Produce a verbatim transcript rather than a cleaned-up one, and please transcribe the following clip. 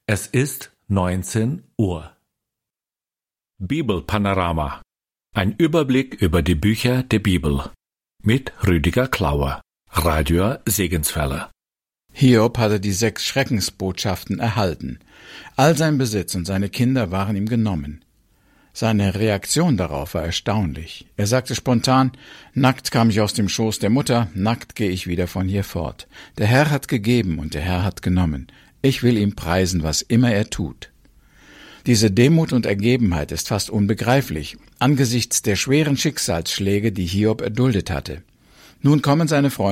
Es ist neunzehn Uhr. Bibelpanorama. Ein Überblick über die Bücher der Bibel. Mit Rüdiger Klauer, Radio Segenswelle. Hiob hatte die sechs Schreckensbotschaften erhalten. All sein Besitz und seine Kinder waren ihm genommen. Seine Reaktion darauf war erstaunlich. Er sagte spontan: Nackt kam ich aus dem Schoß der Mutter, nackt gehe ich wieder von hier fort. Der Herr hat gegeben und der Herr hat genommen. Ich will ihm preisen, was immer er tut. Diese Demut und Ergebenheit ist fast unbegreiflich, angesichts der schweren Schicksalsschläge, die Hiob erduldet hatte. Nun kommen seine Freunde